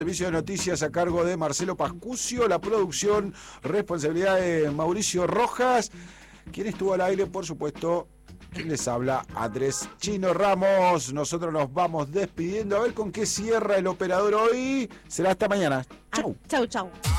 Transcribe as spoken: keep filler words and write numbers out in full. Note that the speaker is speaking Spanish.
Servicio de noticias a cargo de Marcelo Pascucio, la producción, responsabilidad de Mauricio Rojas, quien estuvo al aire, por supuesto, quien les habla, Andrés Chino Ramos. Nosotros nos vamos despidiendo, a ver con qué cierra el operador hoy. Será hasta mañana. Chau. Ah, chau, chau.